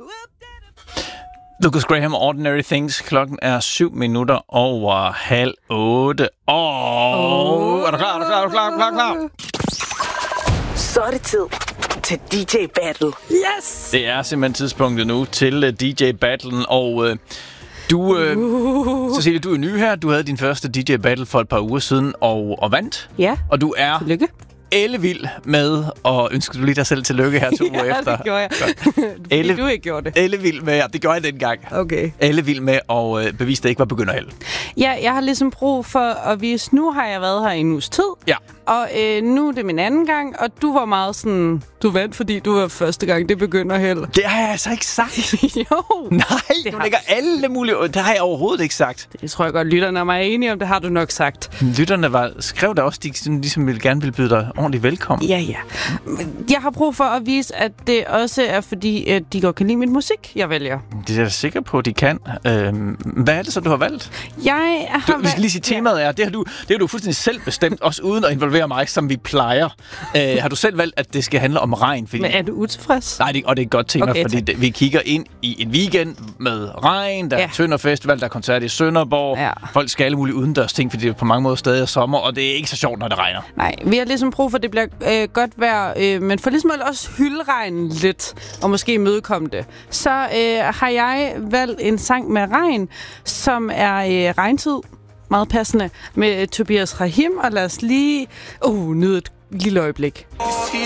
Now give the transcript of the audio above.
Lucas Graham, Ordinary Things. Klokken er 7:07. Er du klar? Så er det tid til DJ Battle. Yes! Det er simpelthen tidspunktet nu til DJ Battlen, og Cecilie, du er ny her. Du havde din første DJ Battle for et par uger siden og vandt. Ja. Og du er Tillykke. ellevild med, og ønsker du lige dig selv tillykke her 2 uger efter? Ja, det gjorde jeg. Du ikke gjorde det. Ellevild med, ja, det gjorde jeg dengang. Okay. Ellevild med at bevise, at det ikke var begynderheld. Ja, jeg har ligesom brug for at vise, nu har jeg været her i en uges tid. Ja. Og nu er det min anden gang, og du var meget sådan, du vandt, fordi du var første gang, det begynder held. Det har jeg altså ikke sagt. Jo. Nej, du lægger alle mulige... Det har jeg overhovedet ikke sagt. Det tror jeg godt, lytterne er mig enige om, det har du nok sagt. Lytterne skrev da også, de ligesom gerne ville byde dig ordentligt velkommen. Ja. Jeg har brug for at vise, at det også er fordi, at de godt kan lide min musik, jeg vælger. Det er jeg sikker på, at de kan. Hvad er det så, du har valgt? Vi skal lige sige, temaet er, det har du fuldstændig selv bestemt, også uden at involvere mig, som vi plejer. Har du selv valgt, at det skal handle om regn? Fordi... Men er du utilfreds? Nej, og det er et godt tema, okay, fordi vi kigger ind i en weekend med regn, der er Tønder Festival, der er koncert i Sønderborg. Ja. Folk skal alle mulige udendørs ting, fordi det er på mange måder stadig er sommer, og det er ikke så sjovt, når det regner. Nej, vi har ligesom brug for, at det bliver godt vejr, men for ligesom også hylde regnen lidt, og måske imødekomme det, så har jeg valgt en sang med regn, som er regntid, meget passende, med Tobias Rahim, og lad os lige nyde et lille øjeblik.